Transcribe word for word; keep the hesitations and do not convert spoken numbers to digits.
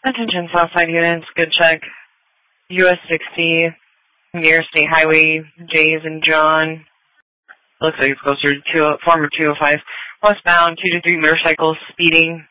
Attention Southside units, good check. U S sixty, near State Highway, Jays and John. Looks like it's closer to two, former two oh five. Westbound, two to three motorcycles speeding.